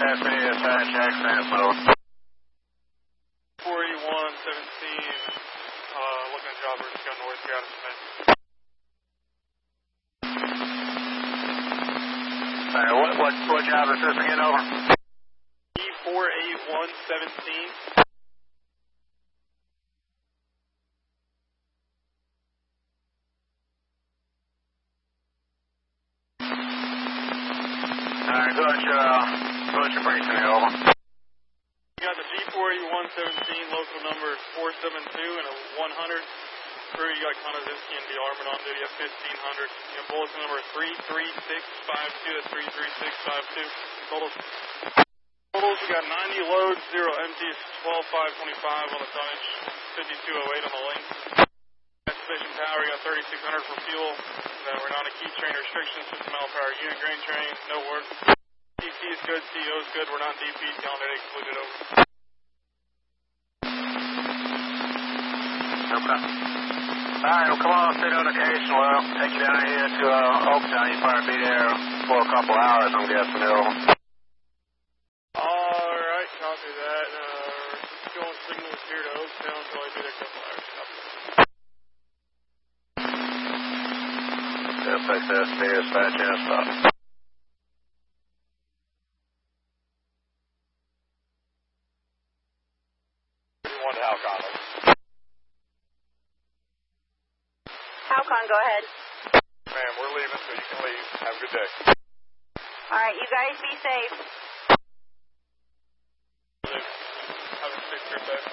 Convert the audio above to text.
That's me, Attack Jack Transmode. 481-17, looking at job routes going north, got it, man. What job is this again, over? E481-17. Alright, go ahead your briefing here, over. You got the G481-17, local number is 472 and a 100. Crew, you got Konozinski and DeArmond on duty at 1500. You got bulletin number 33652, that's 33652. Totals, you got 90 loads, 0 empties, 12,525 on the tonnage, 5208 on the link. Station power, you got 3600 for fuel. We're not a key train restriction, 50 mile per hour unit grain train, no work. DC is good, CO is good, we're not DP, calendar day excluded, over. Okay. Alright, well, come on, sit on occasion. Well, take you down here to Oaktown. You'll probably be there for a couple hours, I'm guessing, over. Alright, copy that. Going signals here to Oaktown, so I'll be there a couple hours. SXS, dispatch, stop. One to Halcon. Halcon, go ahead. Ma'am, we're leaving, so you can leave. Have a good day. All right, you guys be safe. Have a safe trip back.